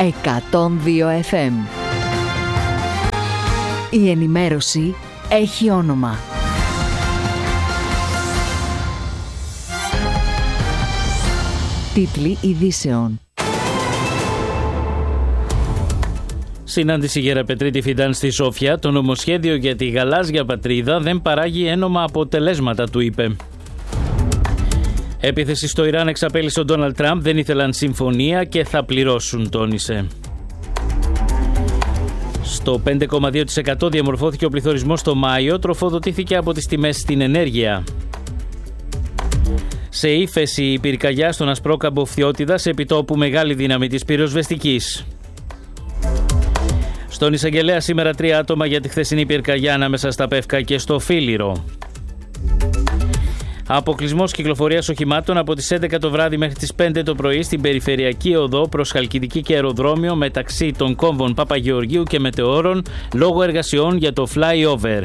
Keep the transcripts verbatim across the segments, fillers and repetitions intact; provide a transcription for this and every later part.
εκατόν δύο εφ εμ. Η ενημέρωση έχει όνομα. Τίτλοι ειδήσεων. Συνάντηση Γεραπετρίτη Φιντάν στη Σόφια. Το νομοσχέδιο για τη γαλάζια πατρίδα δεν παράγει ένομα αποτελέσματα, του είπε. Επίθεση στο Ιράν εξαπέλυσε ο Ντόναλντ Τραμπ. Δεν ήθελαν συμφωνία και θα πληρώσουν, τόνισε. Στο πέντε κόμμα δύο τοις εκατό διαμορφώθηκε ο πληθωρισμός το Μάιο, τροφοδοτήθηκε από τις τιμές στην ενέργεια. Σε ύφεση η πυρκαγιά στον Ασπρόκαμπο Φθιώτιδας, επιτόπου μεγάλη δύναμη της πυροσβεστικής. Στον εισαγγελέα σήμερα τρία άτομα για τη χθεσινή πυρκαγιά ανάμεσα στα Πεύκα και στο Φίλιρο. Αποκλεισμός κυκλοφορίας οχημάτων από τις έντεκα το βράδυ μέχρι τις πέντε το πρωί στην περιφερειακή οδό προς Χαλκιδική και αεροδρόμιο μεταξύ των κόμβων Παπαγεωργίου και Μετεώρων λόγω εργασιών για το flyover.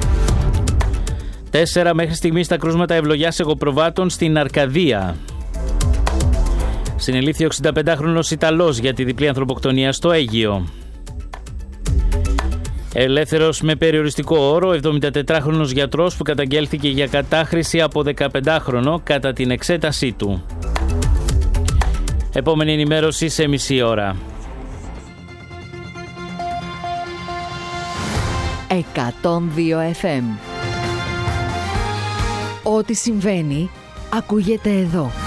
Τέσσερα μέχρι στιγμής τα κρούσματα ευλογιάς εγωπροβάτων στην Αρκαδία. Συνελήφθη ο εξηνταπεντάχρονος Ιταλός για τη διπλή ανθρωποκτονία στο Αίγυο. Ελεύθερος με περιοριστικό όρο, εβδομηντατετράχρονος γιατρός που καταγγέλθηκε για κατάχρηση από δεκαπεντάχρονο κατά την εξέτασή του. Επόμενη ενημέρωση σε μισή ώρα. εκατόν δύο εφ εμ. Ό,τι συμβαίνει, ακούγεται εδώ.